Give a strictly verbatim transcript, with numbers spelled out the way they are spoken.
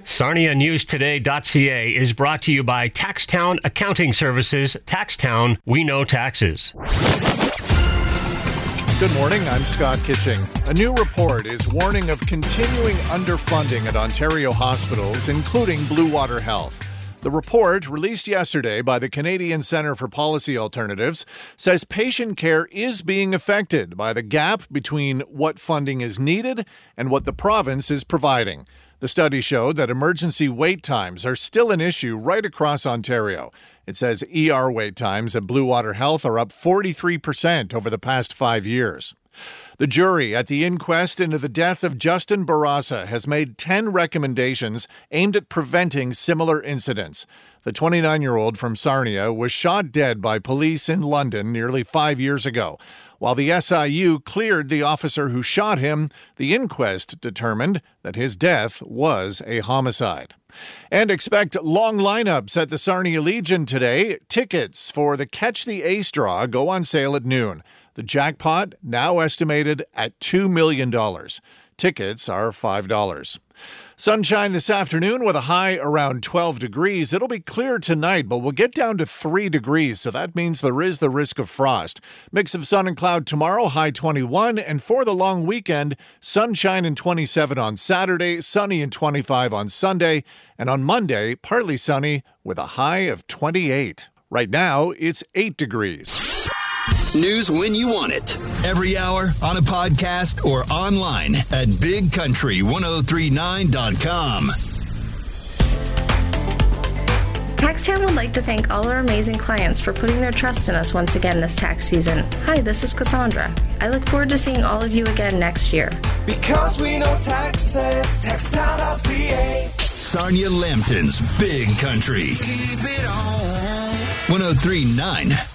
Sarnia News Today dot C A is brought to you by Taxtown Accounting Services. Taxtown, we know taxes. Good morning, I'm Scott Kitching. A new report is warning of continuing underfunding at Ontario hospitals, including Blue Water Health. The report, released yesterday by the Canadian Centre for Policy Alternatives, says patient care is being affected by the gap between what funding is needed and what the province is providing. The study showed that emergency wait times are still an issue right across Ontario. It says E R wait times at Blue Water Health are up forty-three percent over the past five years. The jury at the inquest into the death of Justin Barraza has made ten recommendations aimed at preventing similar incidents. The twenty-nine-year-old from Sarnia was shot dead by police in London nearly five years ago. While the S I U cleared the officer who shot him, the inquest determined that his death was a homicide. And expect long lineups at the Sarnia Legion today. Tickets for the Catch the Ace draw go on sale at noon. The jackpot now estimated at two million dollars. Tickets are five dollars. Sunshine this afternoon with a high around twelve degrees. It'll be clear tonight, but we'll get down to three degrees, so that means there is the risk of frost. Mix of sun and cloud tomorrow, high twenty-one, and for the long weekend, sunshine and twenty-seven on Saturday, sunny and twenty-five on Sunday, and on Monday, partly sunny with a high of twenty-eight. Right now, it's eight degrees. News when you want it. Every hour, on a podcast, or online at big country ten thirty-nine dot com. Taxtown would like to thank all our amazing clients for putting their trust in us once again this tax season. Hi, this is Cassandra. I look forward to seeing all of you again next year. Because we know taxes, taxtown dot C A. Sarnia Lambton's Big Country. Keep it on. ten thirty-nine